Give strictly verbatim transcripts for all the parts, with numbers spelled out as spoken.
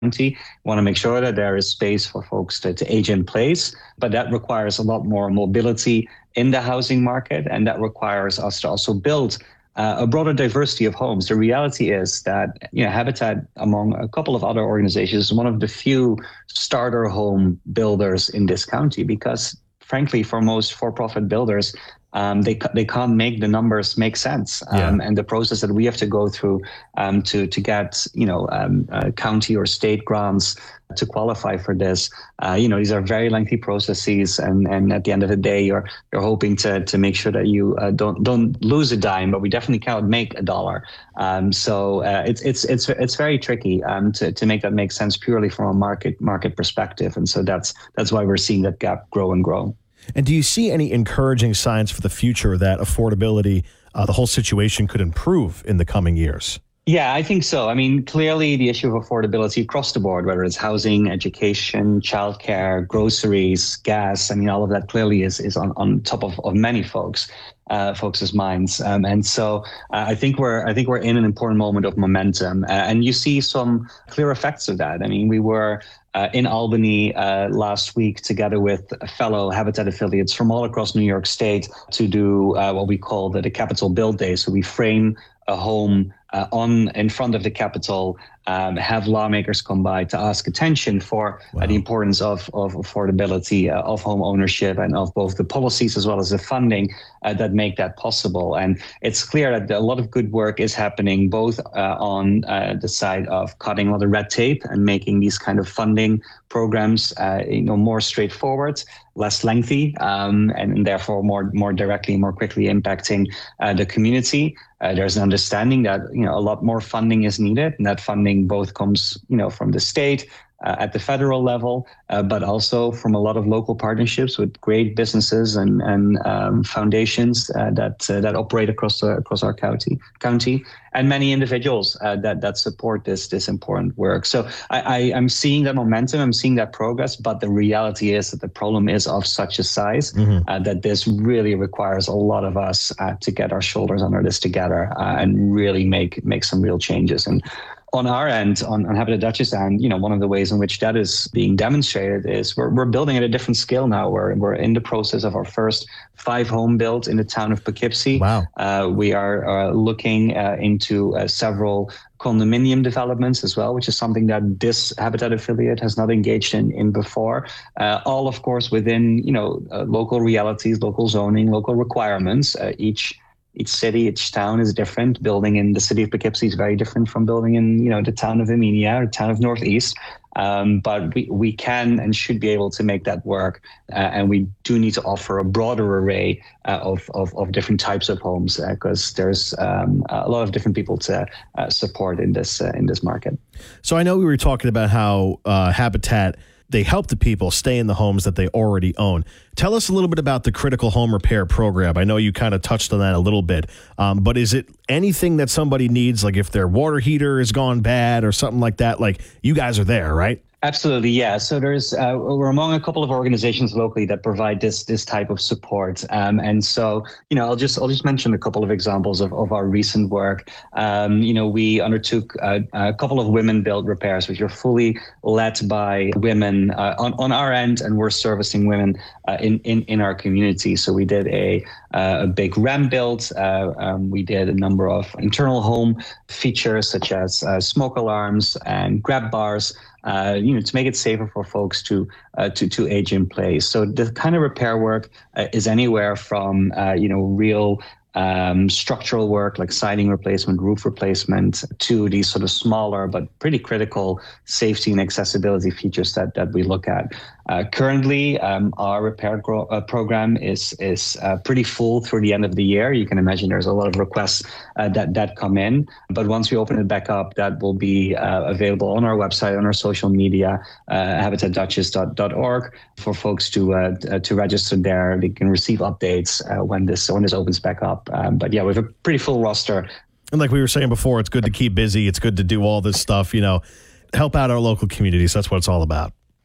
We want to make sure that there is space for folks to, to age in place, but that requires a lot more mobility in the housing market, and that requires us to also build uh, a broader diversity of homes. The reality is that, you know, Habitat, among a couple of other organizations, is one of the few starter home builders in this county because, frankly, for most for-profit builders, Um, they they can't make the numbers make sense, um, yeah. and the process that we have to go through um, to to get you know um, uh, county or state grants to qualify for this. Uh, you know these are very lengthy processes, and, and at the end of the day, you're you're hoping to to make sure that you uh, don't don't lose a dime, but we definitely cannot make a dollar. Um, so uh, it's it's it's it's very tricky um, to to make that make sense purely from a market market perspective, and so that's that's why we're seeing that gap grow and grow. And do you see any encouraging signs for the future that affordability, uh, the whole situation could improve in the coming years? Yeah, I think so. I mean, clearly the issue of affordability across the board, whether it's housing, education, childcare, groceries, gas, I mean, all of that clearly is is on, on top of, of many folks. Uh, folks' minds, um, and so uh, I think we're I think we're in an important moment of momentum, uh, and you see some clear effects of that. I mean, we were uh, in Albany uh, last week together with fellow Habitat affiliates from all across New York State to do uh, what we call the, the Capitol Build Day. So we frame a home uh, on in front of the Capitol, um, have lawmakers come by to ask attention for wow. uh, the importance of, of affordability, uh, of home ownership, and of both the policies as well as the funding uh, that make that possible. And it's clear that a lot of good work is happening both uh, on uh, the side of cutting a lot of red tape and making these kind of funding programs uh, you know, more straightforward, less lengthy, um, and, and therefore more more directly, more quickly impacting uh, the community. Uh, there's an understanding that you know a lot more funding is needed, and that funding both comes you know from the state, uh, at the federal level, uh, but also from a lot of local partnerships with great businesses and and um, foundations uh, that uh, that operate across the, across our county county, and many individuals uh, that that support this this important work. So I, I I'm seeing that momentum, I'm seeing that progress, but the reality is that the problem is of such a size mm-hmm. uh, that this really requires a lot of us uh, to get our shoulders under this together uh, and really make make some real changes. And on our end, on, on Habitat Dutchess end, you know, one of the ways in which that is being demonstrated is we're we're building at a different scale now. We're we're in the process of our first five home builds in the town of Poughkeepsie. Wow. Uh, we are uh, looking uh, into uh, several condominium developments as well, which is something that this Habitat affiliate has not engaged in, in before. Uh, all, of course, within you know uh, local realities, local zoning, local requirements. Uh, each Each city, each town is different. Building in the city of Poughkeepsie is very different from building in, you know, the town of Emilia or town of Northeast. Um, but we, we can and should be able to make that work. Uh, and we do need to offer a broader array uh, of, of, of different types of homes because uh, there's um, a lot of different people to uh, support in this uh, in this market. So I know we were talking about how uh, Habitat, they help the people stay in the homes that they already own. Tell us a little bit about the Critical Home Repair Program. I know you kind of touched on that a little bit, um, but is it anything that somebody needs, like if their water heater has gone bad or something like that? Like you guys are there, right? Absolutely, yeah. So there's uh, we're among a couple of organizations locally that provide this this type of support, um, and so you know I'll just I'll just mention a couple of examples of, of our recent work. Um, you know, we undertook a, a couple of women-built repairs, which are fully led by women uh, on on our end, and we're servicing women uh, in in in our community. So we did a uh, a big ramp build. Uh, um, we did a number of internal home features such as uh, smoke alarms and grab bars. Uh, you know, to make it safer for folks to uh, to to age in place. So the kind of repair work uh, is anywhere from uh, you know real um, structural work like siding replacement, roof replacement, to these sort of smaller but pretty critical safety and accessibility features that that we look at. Uh, currently, um, our repair gro- uh, program is is uh, pretty full through the end of the year. You can imagine there's a lot of requests uh, that that come in. But once we open it back up, that will be uh, available on our website, on our social media, uh, habitat dutchess dot org, for folks to uh, to register there. They can receive updates uh, when this when this opens back up. Um, but yeah, we have a pretty full roster. And like we were saying before, it's good to keep busy. It's good to do all this stuff. You know, help out our local communities. That's what it's all about.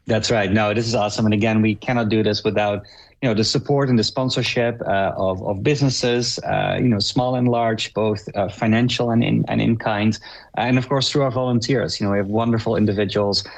That's right. No, this is awesome. And again, we cannot do this without, you know, the support and the sponsorship uh, of, of businesses, uh, you know, small and large, both uh, financial and in, and in kind. And of course, through our volunteers. You know, we have wonderful individuals